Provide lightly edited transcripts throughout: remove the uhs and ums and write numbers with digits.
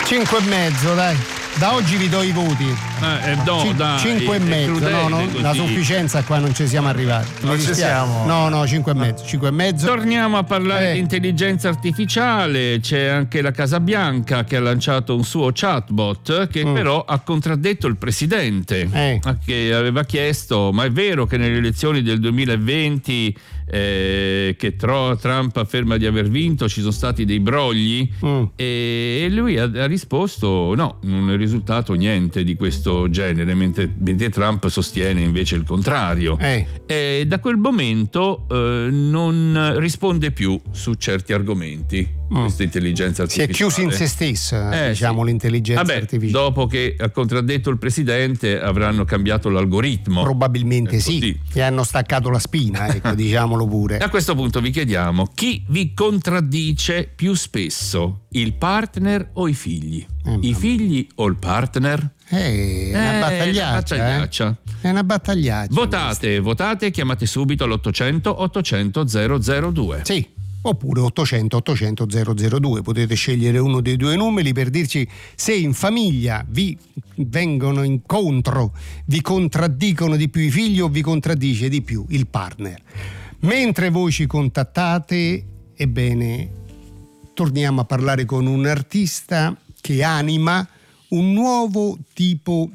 5,5, dai. Da oggi vi do i voti. No, dai, 5,5. No, la sufficienza qua non ci siamo arrivati. Non ci siamo. No, 5,5. Torniamo a parlare di intelligenza artificiale. C'è anche la Casa Bianca che ha lanciato un suo chatbot che però ha contraddetto il presidente, che aveva chiesto: ma è vero che nelle elezioni del 2020 che Trump afferma di aver vinto ci sono stati dei brogli? E lui ha risposto: no, non è risultato niente di questo genere, mentre Trump sostiene invece il contrario. E da quel momento non risponde più su certi argomenti. Questa intelligenza artificiale si è chiuso in se stessa, diciamo, l'intelligenza artificiale. Dopo che ha contraddetto il presidente avranno cambiato l'algoritmo, probabilmente sì, e hanno staccato la spina, ecco, diciamolo pure. A questo punto vi chiediamo: chi vi contraddice più spesso, il partner o i figli? I figli o il partner? È una battagliaccia. È una battagliaccia. Votate, chiamate subito all'800 800 002. Sì. Oppure 800 800 002. Potete scegliere uno dei due numeri per dirci se in famiglia vi vengono incontro, vi contraddicono di più i figli o vi contraddice di più il partner. Mentre voi ci contattate, ebbene, torniamo a parlare con un artista che anima un nuovo tipo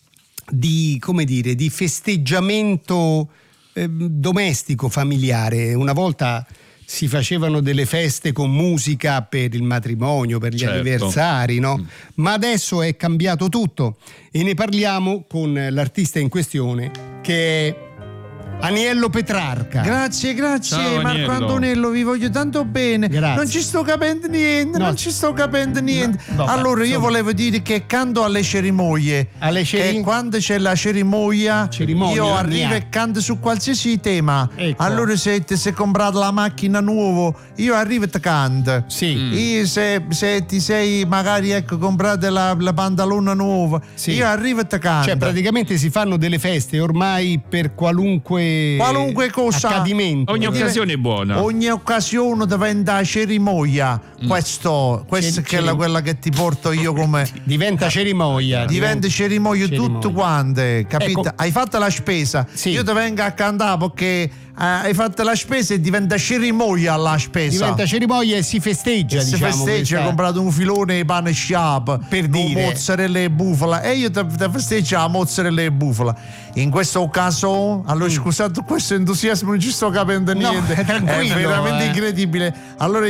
di festeggiamento domestico, familiare. Una volta si facevano delle feste con musica per il matrimonio, per gli anniversari, no? Ma adesso è cambiato tutto e ne parliamo con l'artista in questione, che è Aniello Petrarca. Grazie. Ciao, Marco Antonello, vi voglio tanto bene. Grazie. Non ci sto capendo niente. No, allora io volevo dire che canto alle cerimonie. E quando c'è la cerimonia io arrivo e canto su qualsiasi tema. Ecco. Allora se comprato la macchina nuova, io arrivo e ti canto. Sì. Se ti sei magari comprate la pantalona nuova, io arrivo e ti canto. Cioè praticamente si fanno delle feste ormai per qualunque cosa, accadimento. Ogni occasione è buona. Ogni occasione diventa cerimonia. Questo che è quella che ti porto io come diventa cerimonia. Diventa cerimonia tutto quante, capito? Ecco. Hai fatto la spesa, io ti vengo a cantare perché hai fatto la spesa e diventa cerimonia la spesa. Diventa cerimonia e si festeggia, si festeggia, hai comprato un filone di pane sciap per dire mozzarella e bufala e io ti festeggio la mozzarella e bufala. In questo caso, allora scusate questo entusiasmo, non ci sto capendo niente, è veramente incredibile. Allora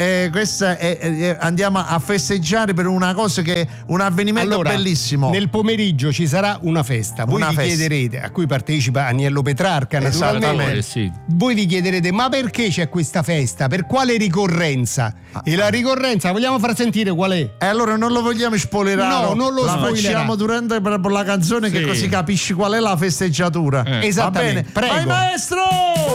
andiamo a festeggiare per una cosa che è un avvenimento bellissimo. Nel pomeriggio ci sarà una festa, voi vi chiederete, a cui partecipa Aniello Petrarca naturalmente. Sì. Voi vi chiederete: ma perché c'è questa festa? Per quale ricorrenza? E la ricorrenza vogliamo far sentire qual è? E allora non lo vogliamo spoilerare. No, non lo facciamo durante la canzone, che così capisci qual è la festeggiatura. Esattamente. Va bene? Prego. Vai maestro!